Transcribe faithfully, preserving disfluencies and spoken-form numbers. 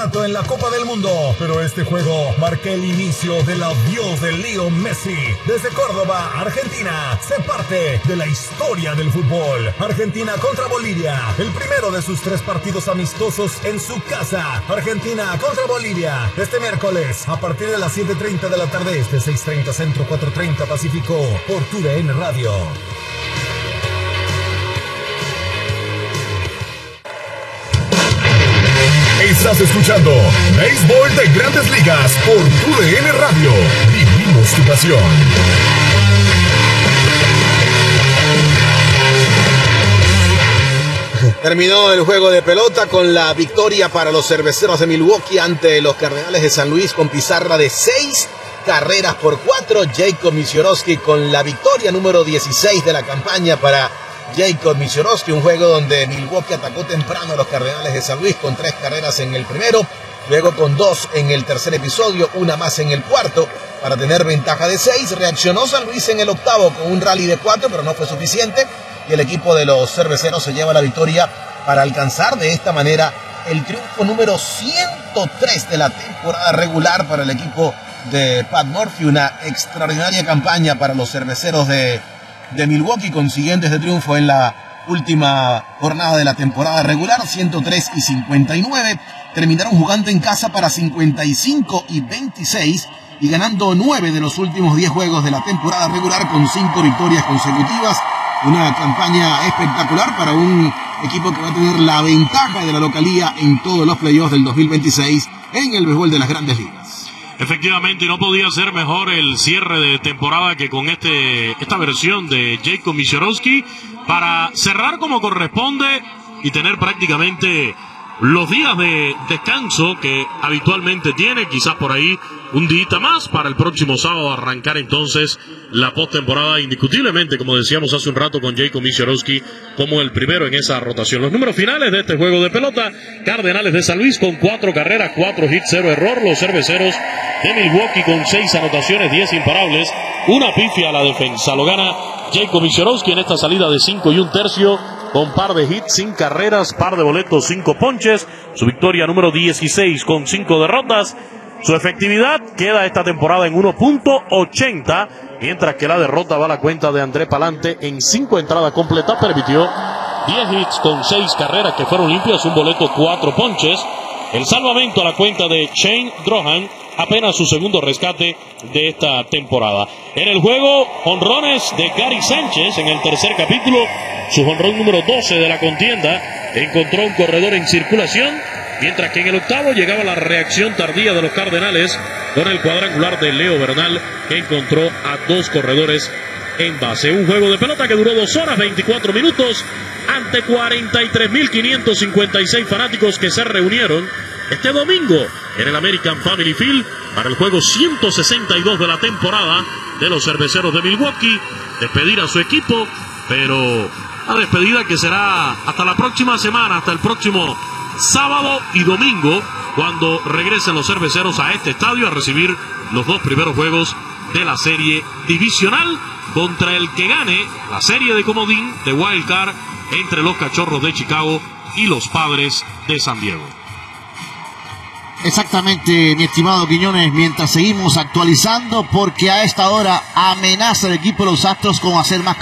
campeonato en la Copa del Mundo, pero este juego marca el inicio del adiós de Leo Messi. Desde Córdoba, Argentina, se parte de la historia del fútbol. Argentina contra Bolivia, el primero de sus tres partidos amistosos en su casa. Argentina contra Bolivia, este miércoles, a partir de las siete treinta de la tarde este, seis treinta Centro, cuatro treinta Pacífico, por T U D N Radio. Estás escuchando Béisbol de Grandes Ligas por T U D N Radio. Vivimos tu pasión. Terminó el juego de pelota con la victoria para los Cerveceros de Milwaukee ante los Cardenales de San Luis con pizarra de seis carreras por cuatro. Jacob Misiorowski con la victoria número dieciséis de la campaña para Jacob Misiorowski, un juego donde Milwaukee atacó temprano a los Cardenales de San Luis con tres carreras en el primero, luego con dos en el tercer episodio, una más en el cuarto para tener ventaja de seis. Reaccionó San Luis en el octavo con un rally de cuatro, pero no fue suficiente y el equipo de los Cerveceros se lleva la victoria para alcanzar de esta manera el triunfo número ciento tres de la temporada regular para el equipo de Pat Murphy. Una extraordinaria campaña para los Cerveceros de de Milwaukee, consiguiendo este triunfo en la última jornada de la temporada regular, ciento tres y cincuenta y nueve. Terminaron jugando en casa para cincuenta y cinco y veintiséis y ganando nueve de los últimos diez juegos de la temporada regular con cinco victorias consecutivas. Una campaña espectacular para un equipo que va a tener la ventaja de la localía en todos los playoffs del dos mil veintiséis en el béisbol de las Grandes Ligas. Efectivamente, y no podía ser mejor el cierre de temporada que con este esta versión de Jacob Misiorowski para cerrar como corresponde y tener prácticamente los días de descanso que habitualmente tiene, quizás por ahí un día más para el próximo sábado arrancar entonces la postemporada, indiscutiblemente, como decíamos hace un rato, con Jacob Misiorowski como el primero en esa rotación. Los números finales de este juego de pelota: Cardenales de San Luis con cuatro carreras, cuatro hits, cero error. Los Cerveceros de Milwaukee con seis anotaciones, diez imparables, una pifia a la defensa. Lo gana Jacob Misiorowski en esta salida de cinco y un tercio, con par de hits, sin carreras, par de boletos, cinco ponches. Su victoria número dieciséis con cinco derrotas. Su efectividad queda esta temporada en uno punto ochenta, mientras que la derrota va a la cuenta de André Palante en cinco entradas completas. Permitió diez hits con seis carreras que fueron limpias, un boleto, cuatro ponches. El salvamento a la cuenta de Shane Drohan, apenas su segundo rescate de esta temporada. En el juego, jonrones de Gary Sánchez en el tercer capítulo, su jonrón número doce de la contienda, encontró un corredor en circulación, mientras que en el octavo llegaba la reacción tardía de los Cardenales con el cuadrangular de Leo Bernal, que encontró a dos corredores en base. Un juego de pelota que duró dos horas veinticuatro minutos ante cuarenta y tres mil quinientos cincuenta y seis fanáticos que se reunieron este domingo en el American Family Field para el juego ciento sesenta y dos de la temporada de los Cerveceros de Milwaukee. Despedir a su equipo, pero la despedida que será hasta la próxima semana, hasta el próximo sábado y domingo, cuando regresen los Cerveceros a este estadio a recibir los dos primeros juegos de la serie divisional, contra el que gane la serie de comodín de Wild Card entre los Cachorros de Chicago y los Padres de San Diego. Exactamente, mi estimado Quiñones, mientras seguimos actualizando, porque a esta hora amenaza el equipo de los Astros con hacer más